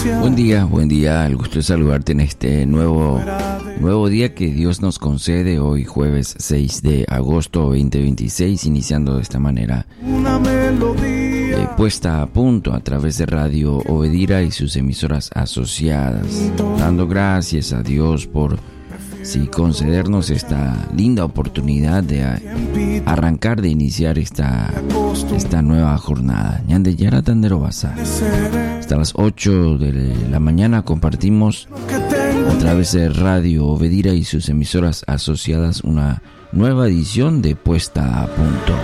Buen día, el gusto de saludarte en este nuevo día que Dios nos concede hoy jueves 6 de agosto 2026, iniciando de esta manera puesta a punto a través de Radio Obedira y sus emisoras asociadas, dando gracias a Dios por concedernos esta linda oportunidad de arrancar, de iniciar esta nueva jornada. Hasta las 8 de la mañana compartimos a través de Radio Obedira y sus emisoras asociadas una nueva edición de Puesta a Punto.